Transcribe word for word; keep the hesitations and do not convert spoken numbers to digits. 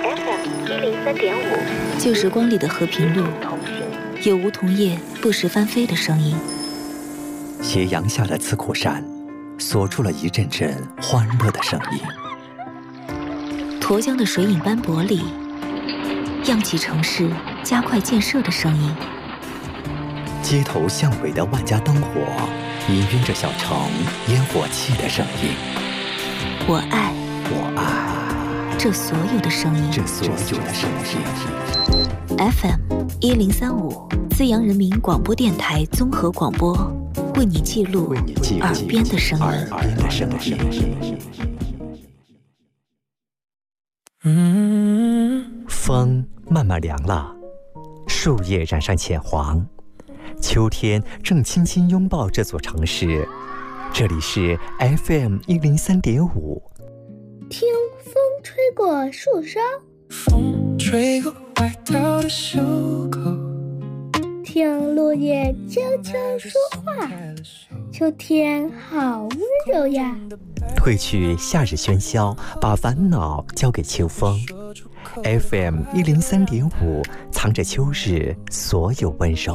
F M 一零三点五， 旧时光里的和平路，有梧桐叶不时翻飞的声音。 斜阳下的刺库山，锁住了一阵阵欢乐的声音。 沱江的水影斑驳里，漾起城市加快建设的声音。 街头巷尾的万家灯火，氤氲着小城烟火气的声音。 我爱， 我爱这所有的声音， 这所有的声音。 F M 一零三五，资阳人民广播电台综合广播，为你记录耳边的声音。 耳边的声音。 嗯， 风慢慢凉了，树叶染上浅黄，秋天正轻轻拥抱这座城市。这里是 F M 一零三点五， 听风吹过树梢， 风吹过外套的袖口， 听落叶悄悄说话。秋天好温柔呀， 褪去夏日喧嚣，把烦恼交给秋风。F M 一零三点五，藏着秋日所有温柔。